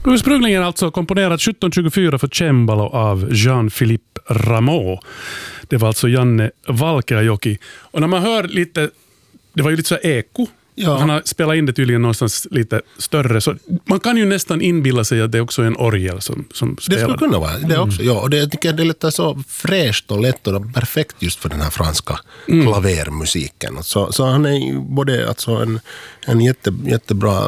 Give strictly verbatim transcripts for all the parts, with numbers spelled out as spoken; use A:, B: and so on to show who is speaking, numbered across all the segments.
A: Ursprungligen alltså komponerat sjutton tjugofyra för cembalo av Jean-Philippe Rameau. Det var alltså Janne Valkeajoki. Och när man hör lite, det var ju lite så eko. Ja. Han har spelat in det tydligen någonstans lite större. Så man kan ju nästan inbilla sig att det är också en orgel som, som spelar.
B: Det skulle kunna vara det också, ja. Och det, jag tycker det är lite så fräscht och lätt och perfekt just för den här franska mm. klavermusiken. Så, så han är ju både alltså en, en jätte, jättebra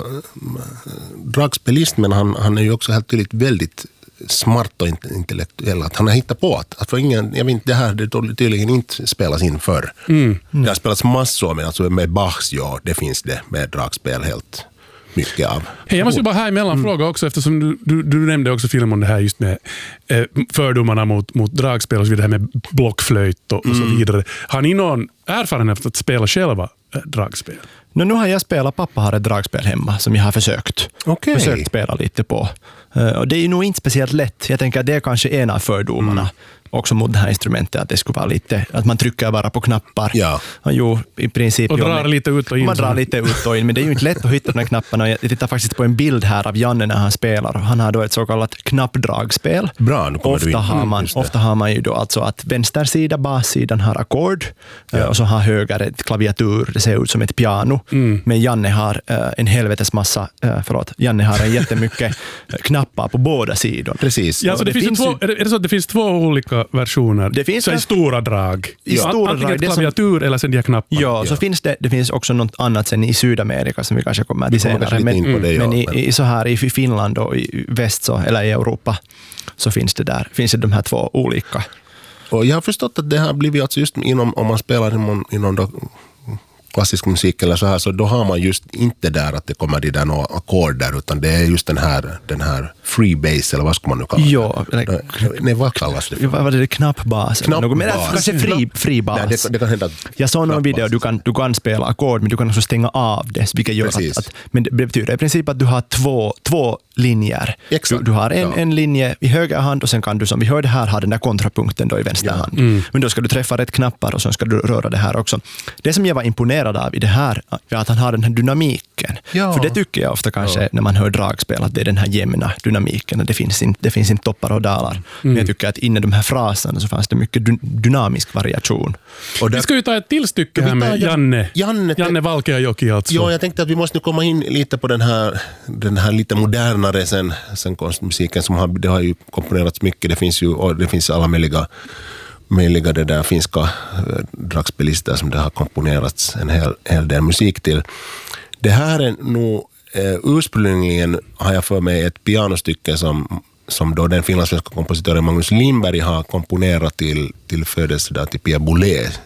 B: dragspelist, men han, han är ju också helt tydligt väldigt smart och intellektuell. Att han har hittat på att, att för ingen, jag vet inte, det här det tydligen inte spelas in förr. Mm. Det har spelats massor, men alltså med Bachs, ja, det finns det med dragspel helt mycket av.
A: Hey, jag måste ju bara här emellan mm. fråga också, eftersom du, du, du nämnde också film om det här just med eh, fördomarna mot, mot dragspel och så vidare, med blockflöjt och, och så vidare. Har ni någon erfarenhet att spela själva eh, dragspel?
C: Nu, nu har jag spelat, pappa har ett dragspel hemma som jag har försökt,
B: okay.
C: försökt spela lite på. Uh, och det är ju nog inte speciellt lätt. Jag tänker att det är kanske en av fördomarna mm. också mot det här instrumentet, att det skulle vara lite, att man trycker bara på knappar.
B: Ja.
C: Och jo, i princip.
A: Och drar
C: men,
A: lite ut och in.
C: Man drar lite ut och in, men det är ju inte lätt att hitta de här knapparna. Jag tittar faktiskt på en bild här av Janne när han spelar. Han har då ett så kallat knappdragspel.
B: Bra, nu kommer
C: ofta
B: du in.
C: Har man, ofta har man ju då alltså att vänster sida, bassidan har ackord ja. och så har höger ett klaviatur, det ser ut som ett piano. Mm. Men Janne har uh, en helvetes massa, uh, förlåt, Janne har en jättemycket knappar på båda sidor.
B: Precis.
A: Ja, så det, det finns två, ju, är det så att det finns två olika versioner?
C: Det finns
A: så i stora drag.
C: I ja. stora
A: Antingen
C: drag,
A: klaviatur som, eller sen de här knapparna.
C: Ja, ja, så finns det, det finns också något annat sen i Sydamerika som vi kanske kommer till senare. Men,
B: in på det,
C: men,
B: ja,
C: i,
B: men
C: i så här i Finland och i väst så, eller i Europa så finns det där, finns det de här två olika.
B: Och jag har förstått att det har blivit alltså just inom, om man spelar inom, inom då, klassisk musik eller så här, så då har man just inte där att det kommer de där några ackord där, utan det är just den här, den här free bass, eller vad ska man nu kalla det?
C: Ja, eller,
B: nej, vad kallas det för?
C: Vad var det? Knappbas?
B: Knappbas.
C: Men kanske fri, fri bas.
B: Nej, det, det kan hända.
C: Jag såg någon video, du kan, du kan spela ackord, men du kan också stänga av det, vilket gör att, att, men det betyder i princip att du har två, två linjer. Du, du har en, ja. en linje i höger hand och sen kan du, som vi hörde här, ha den där kontrapunkten då i vänster ja. hand. Mm. Men då ska du träffa rätt knappar och sen ska du röra det här också. Det som jag var imponerad av i det här är att han har den här dynamiken. Ja. För det tycker jag ofta kanske ja. när man hör dragspel, att det är den här jämna dynamiken. Det finns inte, det finns inte toppar och dalar. Mm. Men jag tycker att inne i de här fraserna så fanns det mycket dy- dynamisk variation.
A: Och där, vi ska ju ta ett till stycke här med Janne.
B: Janne,
A: Janne Valkeajoki alltså.
B: Ja, jag tänkte att vi måste komma in lite på den här, den här lite modernare sen, sen konstmusiken som har, det har ju komponerats mycket. Det finns ju, och det finns alla möjliga möjliga det där finska äh, dragspelister som det har komponerats en hel, hel del musik till. Det här är nog äh, ursprungligen har jag för mig ett pianostycke som, som då den finlandssvenska kompositören Magnus Lindberg har komponerat till, till födelsedag till Pierre Boulez.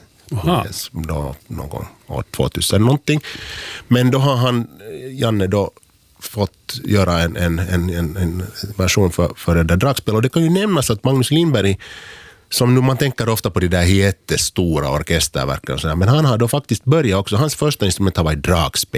B: Då någon år tvåtusen någonting. Men då har han, Janne då fått göra en, en, en, en version för, för det där dragspel. Och det kan ju nämnas att Magnus Lindberg, som nu man tänker ofta på de där jättestora orkesterverken och sådär, men han har då faktiskt börjat också, hans första instrument har varit dragspel.